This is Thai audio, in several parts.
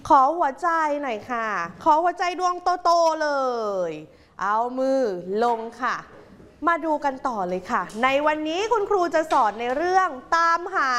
ขอหัวใจหน่อยค่ะขอหัวใจดวงโตๆเลยเอามือลงค่ะมาดูกันต่อเลยค่ะในวันนี้คุณครูจะสอนในเรื่องตามหา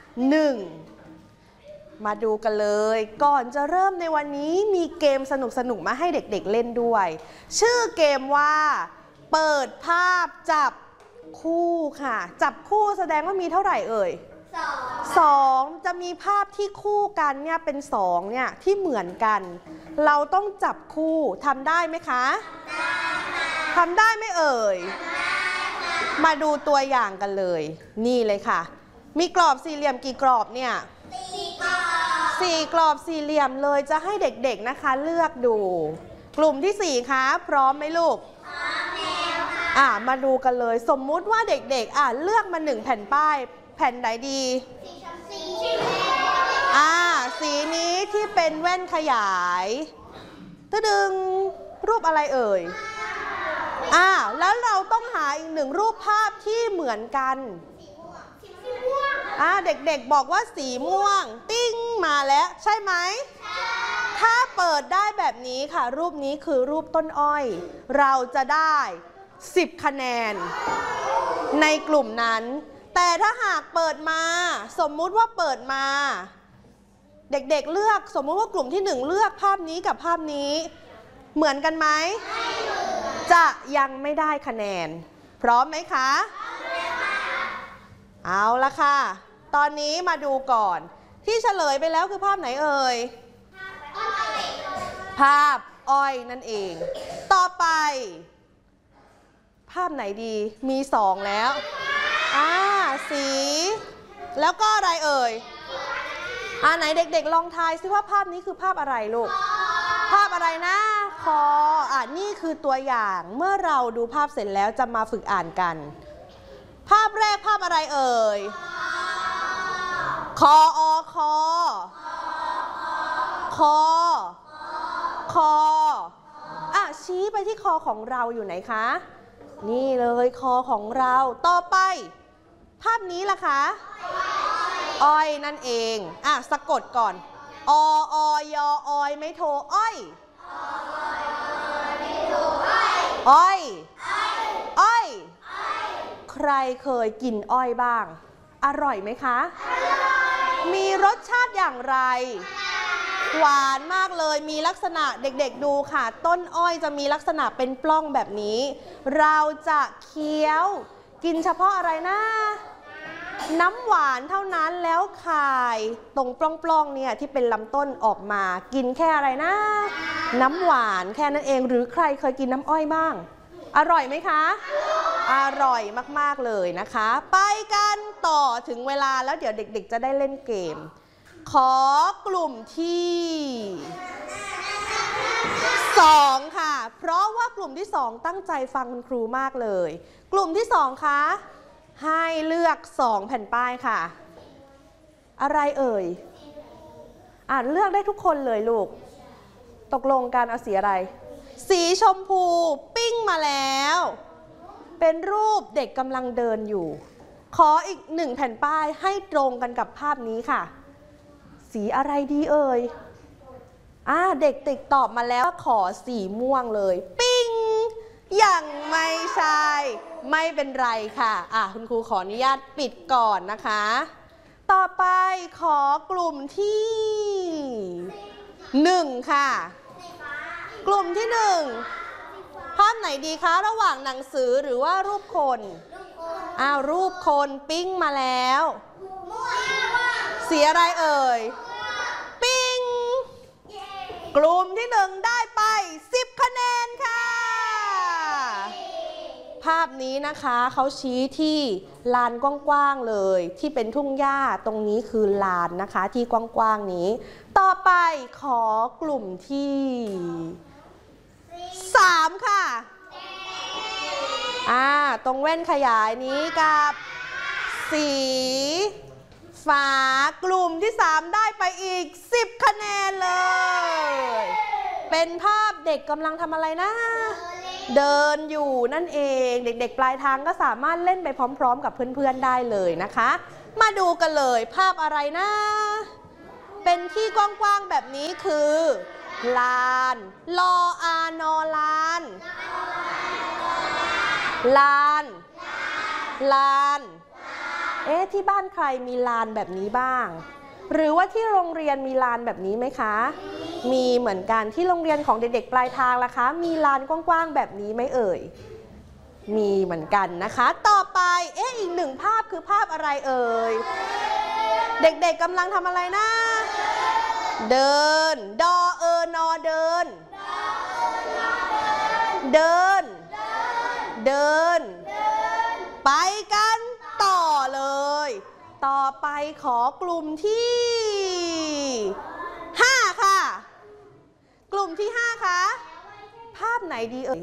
1มาดูกันเลยก่อนจะเริ่มในวันนี้มีเกมสนุกๆมาให้เด็กๆเล่นด้วยชื่อเกมว่าเปิดภาพจับคู่ค่ะจับคู่แสดงว่ามีเท่าไหร่เอ่ย2จะมีภาพที่คู่กันเนี่ยเป็น2เนี่ยที่เหมือนกันเราต้องจับคู่ทำได้ไหมคะทำได้ไหมเอ่ยมาดูตัวอย่างกันเลยนี่เลยค่ะมีกรอบสี่เหลี่ยมกี่กรอบเนี่ย4 กรอบสี่เหลี่ยมเลยจะให้เด็กๆนะคะเลือกดูกลุ่มที่4คะพร้อมไหมลูกพร้อมแล้วค่ะมาดูกันเลยสมมุติว่าเด็กๆเลือกมา1แผ่นป้ายแผ่นไหนดีสีนี้ที่เป็นแว่นขยายถ้าดึงรูปอะไรเอ่ยแล้วเราต้องหาอีก1รูปภาพที่เหมือนกันเด็กๆบอกว่าสีม่วงติ้งมาแล้วใช่ไหมถ้าเปิดได้แบบนี้ค่ะรูปนี้คือรูปต้นอ้อยเราจะได้10คะแนนในกลุ่มนั้นแต่ถ้าหากเปิดมาสมมุติว่าเปิดมาเด็กๆเลือกสมมุติว่ากลุ่มที่1เลือกภาพนี้กับภาพนี้เหมือนกันไหมจะยังไม่ได้คะแนนพร้อมไหมคะเอาละค่ะตอนนี้มาดูก่อนที่เฉลยไปแล้วคือภาพไหนเอ่ยภาพอ้อยนั่นเองต่อไปภาพไหนดีมี2แล้วสีแล้วก็อะไรเอ่ยไหนเด็กๆลองทายซิว่าภาพนี้คือภาพอะไรลูกภาพอะไรนะคอนี่คือตัวอย่างเมื่อเราดูภาพเสร็จแล้วจะมาฝึกอ่านกันภาพแรกภาพอะไรเอ่ยคอชี้ไปที่คอของเราอยู่ไหนคะนี่เลยคอของเราต่อไปภาพนี้ล่ะคะอ้อยนั่นเองสะกดก่อนอยอยไม่โทอ้อยใครเคยกินอ้อยบ้างอร่อยไหมคะมีรสชาติอย่างไรหวานมากเลยมีลักษณะเด็กๆดูค่ะต้นอ้อยจะมีลักษณะเป็นปล้องแบบนี้เราจะเคี้ยวกินเฉพาะอะไรนะน้ำหวานเท่านั้นแล้วคายตรงปล้องๆเนี่ยที่เป็นลำต้นออกมากินแค่อะไรนะน้ำหวานแค่นั้นเองหรือใครเคยกินน้ำอ้อยบ้างอร่อยไหมคะอร่อยมากๆเลยนะคะไปกันต่อถึงเวลาแล้วเดี๋ยวเด็กๆจะได้เล่นเกมขอกลุ่มที่2ค่ะเพราะว่ากลุ่มที่2ตั้งใจฟังคุณครูมากเลยกลุ่มที่2คะให้เลือก2แผ่นป้ายค่ะอะไรเอ่ยเลือกได้ทุกคนเลยลูกตกลงกันเอาสีอะไรสีชมพูปิ้งมาแล้วเป็นรูปเด็กกำลังเดินอยู่ขออีก1แผ่นป้ายให้ตรงกันกับภาพนี้ค่ะสีอะไรดีเอ่ยเด็กติดตอบมาแล้วขอสีม่วงเลยปิ้งยังไม่ใช่ไม่เป็นไรค่ะคุณครูขออนุญาตปิดก่อนนะคะต่อไปขอกลุ่มที่1ค่ะกลุ่มที่1ภาพไหนดีคะระหว่างหนังสือหรือว่ารูปคนรูปคนปิ้งมาแล้วสีอะไรเอ่ยปิ้งกลุ่มที่1ได้ไป10คะแนนค่ะภาพนี้นะคะเขาชี้ที่ลานกว้างๆเลยที่เป็นทุ่งหญ้าตรงนี้คือลานนะคะที่กว้างๆนี้ต่อไปขอกลุ่มที่3ค่ะตรงแว่นขยายนี้กับสีฟ้ากลุ่มที่3ได้ไปอีก10คะแนนเลยเป็นภาพเด็กกำลังทำอะไรนะเดินอยู่นั่นเองเด็กๆปลายทางก็สามารถเล่นไปพร้อมๆกับเพื่อนๆได้เลยนะคะมาดูกันเลยภาพอะไรนะเป็นที่กว้างๆแบบนี้คือลานลออานอลานลานลานที่บ้านใครมีลานแบบนี้บ้างหรือว่าที่โรงเรียนมีลานแบบนี้ไหมคะมีเหมือนกันที่โรงเรียนของเด็กๆปลายทางล่ะคะมีลานกว้างๆแบบนี้ไหมเอ่ยมีเหมือนกันนะคะต่อไปอีกหนึ่งภาพคือภาพอะไรเอ่ยเด็กๆกำลังทำอะไรนะเดินดอนอเดินเดินเดินไปกันต่อเลยต่อไปขอกลุ่มที่5ค่ะกลุ่มที่5คะภาพไหนดีเอ่ย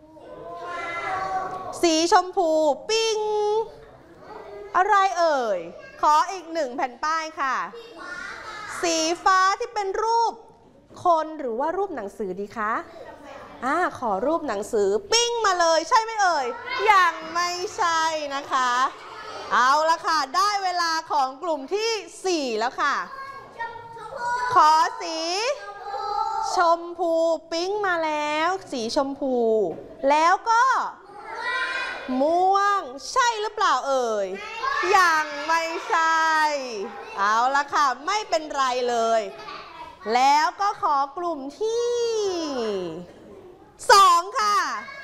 สีชมพูปิ้งอะไรเอ่ยขออีก1แผ่นป้ายค่ะสีฟ้าที่เป็นรูปคนหรือว่ารูปหนังสือดีคะขอรูปหนังสือปิ้งมาเลยใช่ไหมเอ่ยยังไม่ใช่นะคะเอาละค่ะได้เวลาของกลุ่มที่4แล้วค่ะขอสีชมพูปิ้งมาแล้วสีชมพูแล้วก็ม่วงใช่หรือเปล่าเอ่ยยังไม่ใช่เอาละค่ะไม่เป็นไรเลยแล้วก็ขอกลุ่มที่2ค่ะ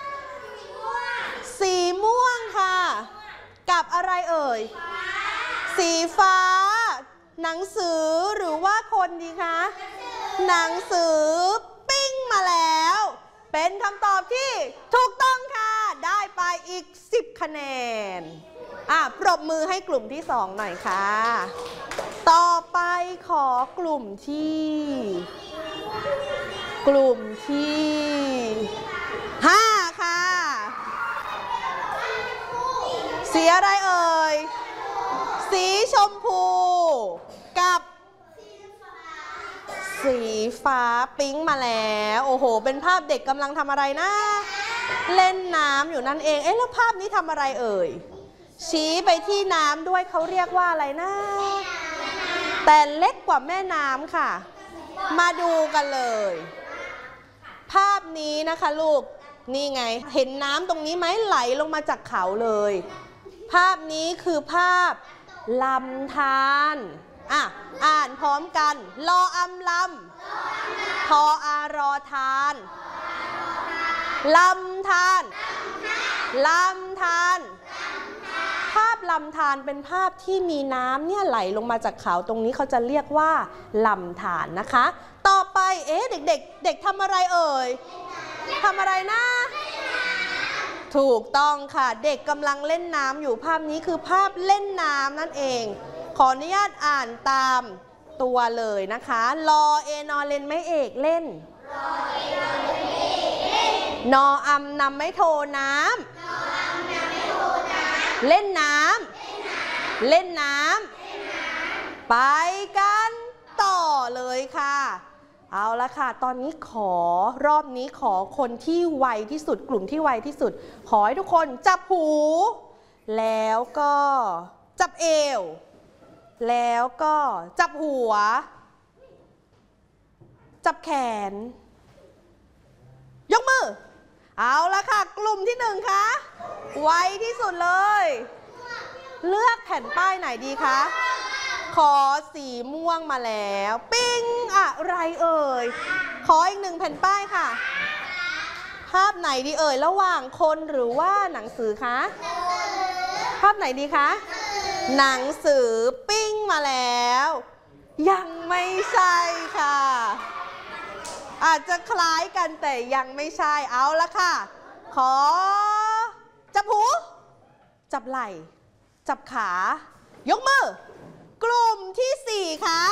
สีม่วงค่ะกับอะไรเอ่ยสีฟ้าหนังสือหรือว่าคนดีคะหนังสือปิ้งมาแล้วเป็นคำตอบที่ถูกต้องค่ะได้ไปอีก10คะแนนปรบมือให้กลุ่มที่2หน่อยค่ะต่อไปขอกลุ่มที่5ค่ะสีอะไรเอ่ยสีชมพูกับสีฟ้าปิ๊งมาแล้วโอ้โหเป็นภาพเด็กกำลังทำอะไรนะเล่นน้ำอยู่นั่นเองแล้วภาพนี้ทำอะไรเอ่ยชี้ไปที่น้ำด้วยเขาเรียกว่าอะไรนะแต่เล็กกว่าแม่น้ำค่ะมาดูกันเลยภาพนี้นะคะลูกนี่ไงเห็นน้ำตรงนี้ไหมไหลลงมาจากเขาเลยภาพนี้คือภาพลำธารอ่านพร้อมกันลออำลำทออารอทานลำธารลำธารภาพลำธารเป็นภาพที่มีน้ำเนี่ยไหลลงมาจากเขาตรงนี้เขาจะเรียกว่าลำธารนะคะต่อไปเด็กทำอะไรเอ่ยทำอะไรนะถูกต้องค่ะเด็กกำลังเล่นน้ำอยู่ภาพนี้คือภาพเล่นน้ำนั่นเองขออนุญาตอ่านตามตัวเลยนะคะลอเอนอเลนไม่เอกเล่นนออำนำไม่โทน้ำเล่นน้ำเล่นน้ำไปกันต่อเลยค่ะเอาละค่ะตอนนี้รอบนี้ขอคนที่ไวที่สุดกลุ่มที่ไวที่สุดขอให้ทุกคนจับหูแล้วก็จับเอวแล้วก็จับหัวจับแขนยกมือเอาละค่ะกลุ่มที่1คะไวที่สุดเลยเลือกแผ่นป้ายไหนดีคะขอสีม่วงมาแล้วปิ้งอะไรเอ่ยขออีก1แผ่นป้ายค่ะภาพไหนดีเอ่ยระหว่างคนหรือว่าหนังสือคะภาพไหนดีคะหนังสือปิ้งมาแล้วยังไม่ใช่ค่ะอาจจะคล้ายกันแต่ยังไม่ใช่เอาละค่ะขอจับหูจับไหล่จับขายกมือกลุ่มที่4ค่ะ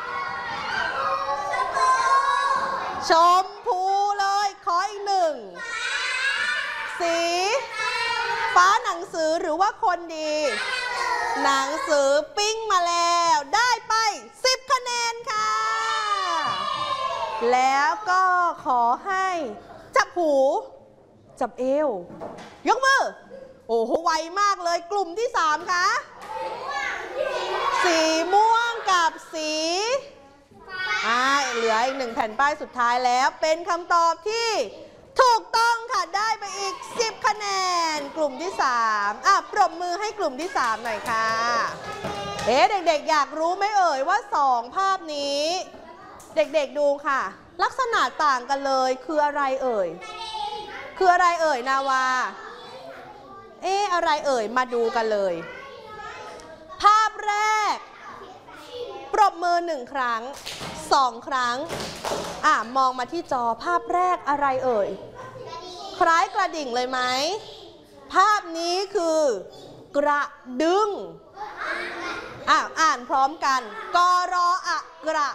ชมพูเลยขออีก1สีฟ้าหนังสือหรือว่าคนดีหนังสือปิ้งมาแล้วได้ไป10คะแนนค่ะแล้วก็ขอให้จับหูจับเอวยกมือโอ้โหไวมากเลยกลุ่มที่3ค่ะสีม่วงกับสีเหลืออีก1แผ่นป้ายสุดท้ายแล้วเป็นคำตอบที่ถูกต้องค่ะได้ไปอีก10คะแนนกลุ่มที่3ปรบมือให้กลุ่มที่3หน่อยค่ะเด็กๆอยากรู้ไหมเอ่ยว่า2ภาพนี้เด็กๆดูค่ะลักษณะต่างกันเลยคืออะไรเอ่ยคืออะไรเอ่ยนาวาอะไรเอ่ยมาดูกันเลยภาพแรกปรบมือ1ครั้ง2ครั้งมองมาที่จอภาพแรกอะไรเอ่ยคล้ายกระดิ่งเลยไหมภาพนี้คือกระดึงอ่านพร้อมกันกรออะกระ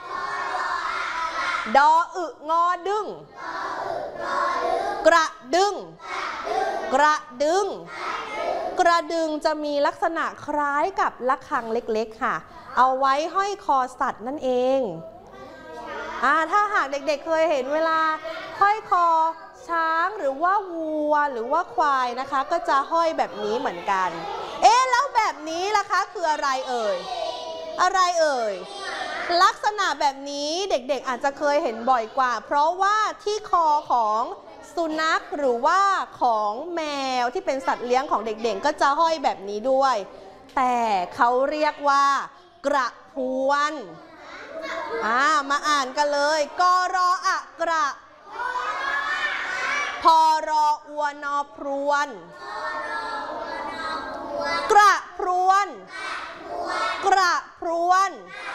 ดออึงอดึงกระดึงกระดึงกระดึงจะมีลักษณะคล้ายกับระฆังเล็กๆค่ะเอาไว้ห้อยคอสัตว์นั่นเองถ้าหากเด็กๆเคยเห็นเวลาห้อยคอช้างหรือว่าวัวหรือว่าควายนะคะก็จะห้อยแบบนี้เหมือนกันแล้วแบบนี้ล่ะคะคืออะไรเอ่ยอะไรเอ่ยลักษณะแบบนี้เด็กๆอาจจะเคยเห็นบ่อยกว่าเพราะว่าที่คอของสุนัขหรือว่าของแมวที่เป็นสัตว์เลี้ยงของเด็กๆก็จะห้อยแบบนี้ด้วยแต่เขาเรียกว่ากระพวนมาอ่านกันเลยกรออะกระพอรออัวนอพรวนกระพรวนกระพรวน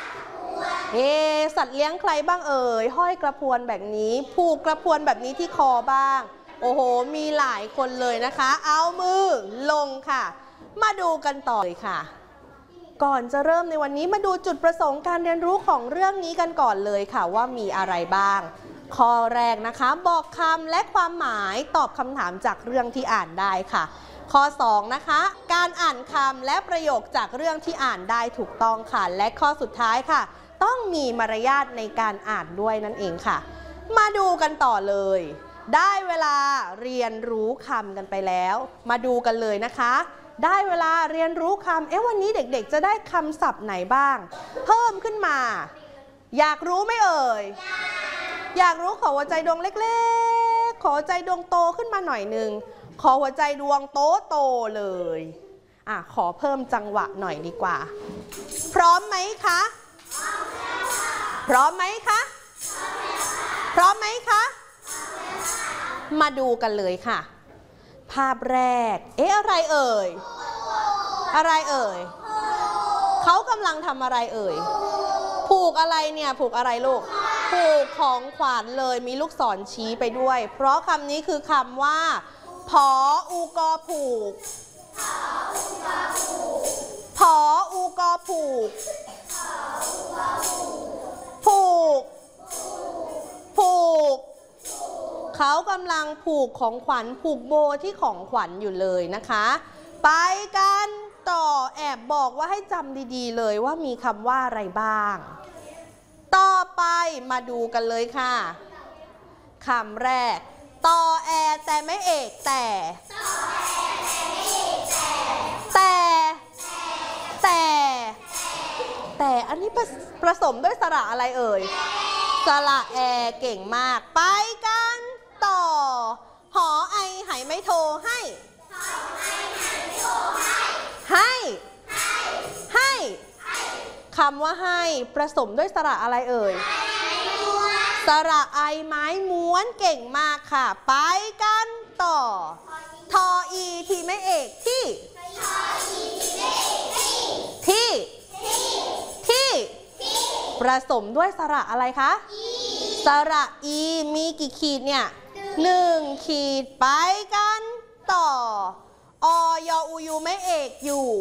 สัตว์เลี้ยงใครบ้างเอ่ยห้อยกระพวนแบบนี้ผูกกระพวนแบบนี้ที่คอบ้างโอ้โหมีหลายคนเลยนะคะเอามือลงค่ะมาดูกันต่อเลยค่ะก่อนจะเริ่มในวันนี้มาดูจุดประสงค์การเรียนรู้ของเรื่องนี้กันก่อนเลยค่ะว่ามีอะไรบ้างข้อแรกนะคะบอกคำและความหมายตอบคำถามจากเรื่องที่อ่านได้ค่ะข้อ2นะคะการอ่านคำและประโยคจากเรื่องที่อ่านได้ถูกต้องค่ะและข้อสุดท้ายค่ะต้องมีมารยาทในการอ่านด้วยนั่นเองค่ะมาดูกันต่อเลยได้เวลาเรียนรู้คำกันไปแล้วมาดูกันเลยนะคะได้เวลาเรียนรู้คำวันนี้เด็กๆจะได้คำศัพท์ไหนบ้างเพิ่มขึ้นมาอยากรู้ไหมเอ่ยอยากรู้ขอหัวใจดวงเล็กๆขอหัวใจดวงโตขึ้นมาหน่อยนึงขอหัวใจดวงโตเลยขอเพิ่มจังหวะหน่อยดีกว่าพร้อมไหมคะพร้อมไหมคะพร้อมไหมคะมาดูกันเลยค่ะภาพแรกอะไรเอ่ยอะไรเอ่ยเขากำลังทำอะไรเอ่ยผูกอะไรเนี่ยผูกอะไรลูกผูกของขวัญเลยมีลูกศรชี้ไปด้วยเพราะคำนี้คือคำว่าผออูกอผูกผออูกอผูกผูกผูกเขากำลังผูกของขวัญผูกโบที่ของขวัญอยู่เลยนะคะไปกันต่อแอบบอกว่าให้จำดีๆเลยว่ามีคำว่าอะไรบ้างต่อไปมาดูกันเลยค่ะคำแรกต่อแอแต่ไม่เอกแต่อันนี้ผสมด้วยสระอะไรเอ่ยสระแอเก่งมากไปกันต่อหอไอไหไม่โทให้คำว่าให้ผสมด้วยสระอะไรเอ่ยสระไอไม้ม้วนเก่งมากค่ะไปกันต่อทออีทีไม่เอกที่ผสมด้วยสระอะไรคะสระอีมีกี่ขีดเนี่ย1ขีดไปกันต่ออยอูยูไม่เอกอยู่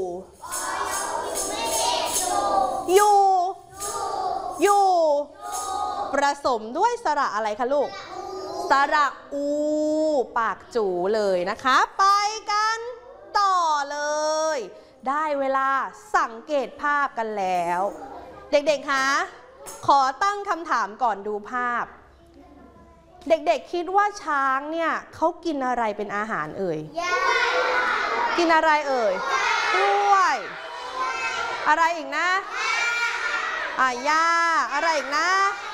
ผสมด้วยสระอะไรคะลูกสระอูปากจูเลยนะคะไปกันต่อเลยได้เวลาสังเกตภาพกันแล้วเด็กๆคะขอตั้งคำถามก่อนดูภาพเด็กๆคิดว่าช้างเนี่ยเขากินอะไรเป็นอาหารเอ่ยกินอะไรเอ่ยกล้วยอะไรอีกนะย่าอะไรอีกนะ